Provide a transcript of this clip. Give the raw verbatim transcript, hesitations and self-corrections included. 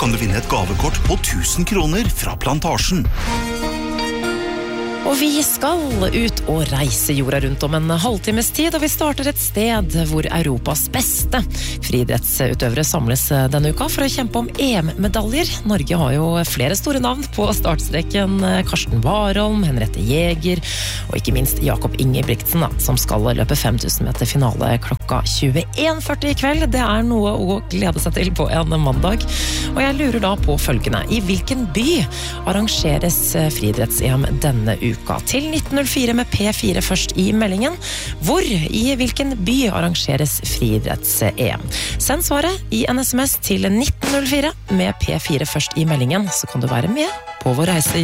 kan du vinne et gavekort på tusen kroner fra Plantasjen. Og vi skal ut og reise jorda rundt om en halvtimes tid, og vi starter et sted hvor Europas beste friidrettsutøvere samles denne uka for å kjempe om E M-medaljer. Norge har jo flere store navn på startstreken. Karsten Warholm, Henriette Jäger og ikke minst Jakob Ingebrigtsen, da, som skal løpe fem tusen meter finale klokka tjueen førti i kveld. Det er noe å glede seg til på en mandag. Og jeg lurer da på følgende: i hvilken by arrangeres friidretts-E M denne uka? Til nitten null fire med P fire først i meldingen. Hvor i hvilken by arrangeres friidretts-E M? Send svaret i en sms til nitten null fire med P fire først i meldingen, så kan du være med på vår reise